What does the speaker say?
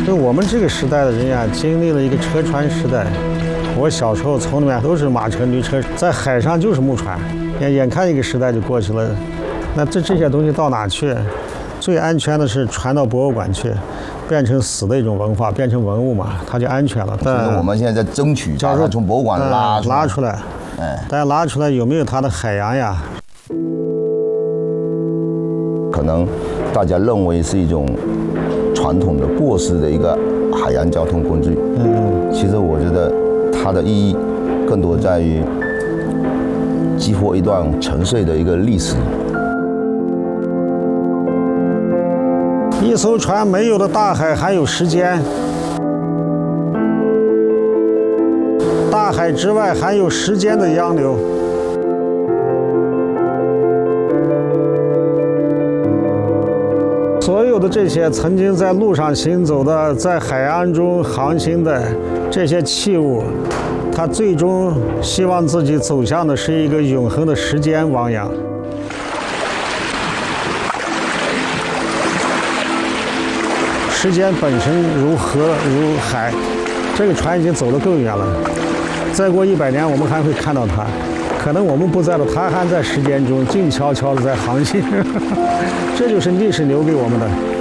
就我们这个时代的人呀，经历了一个车船时代。我小时候从里面都是马车、驴车，在海上就是木船，眼看一个时代就过去了。那这些东西到哪去？最安全的是传到博物馆去，变成死的一种文化，变成文物嘛，它就安全了。 但我们现在在争取把它从博物馆拉出来。 但拉出来有没有它的海洋呀？ 可能大家认为是一种传统的过时的一个海洋交通工具。其实我觉得它的意义更多在于激活一段沉睡的一个历史。 一艘船没有的大海还有时间，大海之外还有时间的洋流。所有的这些曾经在路上行走的，在海洋中航行的这些器物，它最终希望自己走向的是一个永恒的时间汪洋。时间本身如河如海，这个船已经走得更远了。再过100年，我们还会看到它。可能我们不在了，它还在时间中静悄悄地在航行。这就是历史留给我们的。